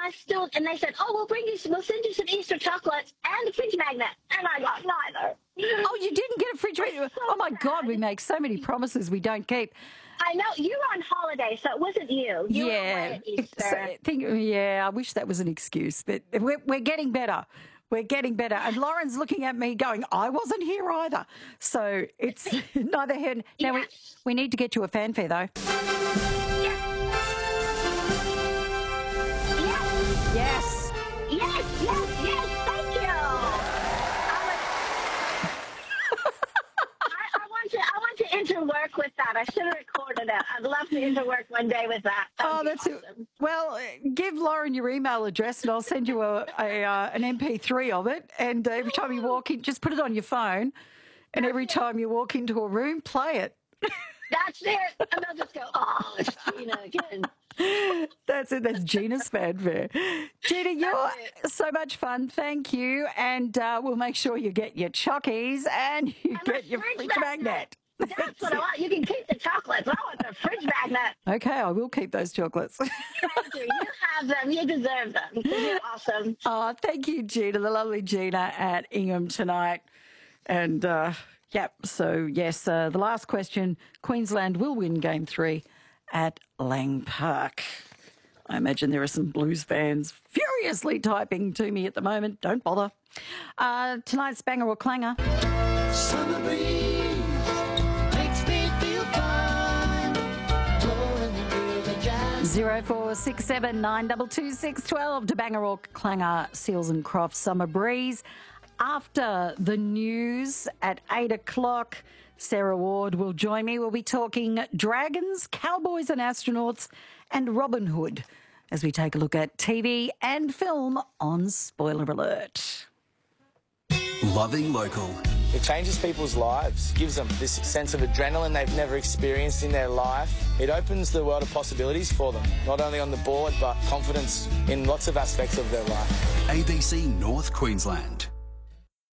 and they said, oh, we'll send you some Easter chocolates and a fridge magnet. And I got neither. Oh, you didn't get a fridge magnet? So oh, my sad. God, we make so many promises we don't keep. I know. You were on holiday, so it wasn't you. You were away at Easter. I wish that was an excuse, but we're getting better. We're getting better. And Lauren's looking at me going, I wasn't here either. So it's neither here. Now, Yes. we need to get you a fanfare, though. Yes. Yes. Yes. Thank you. I want to interwork with that. I should have recorded it. I'd love to interwork one day with that. That's awesome. Well, give Lauren your email address and I'll send you an MP3 of it. And every time you walk in, just put it on your phone. And every time you walk into a room, play it. That's it. And they'll just go, oh, it's Gina again. That's it. That's Gina's fanfare. Gina, you're so much fun. Thank you. And we'll make sure you get your chockies and you get your fridge magnet. That's what I want. You can keep the chocolates. I want the fridge magnet. Okay, I will keep those chocolates. Thank you. You have them. You deserve them. You're awesome. Oh, thank you, Gina, the lovely Gina at Ingham tonight. And, so, yes, the last question, Queensland will win Game 3 at Lang Park. I imagine there are some Blues fans furiously typing to me at the moment. Don't bother. Tonight's banger or clanger. Summer breeze makes me feel fine. Blowing through the jazz. 0467 922 612 to banger or clanger, Seals and Crofts Summer Breeze. After the news at 8 o'clock, Sarah Ward will join me. We'll be talking dragons, cowboys and astronauts and Robin Hood as we take a look at TV and film on Spoiler Alert. Loving local. It changes people's lives, gives them this sense of adrenaline they've never experienced in their life. It opens the world of possibilities for them, not only on the board, but confidence in lots of aspects of their life. ABC North Queensland.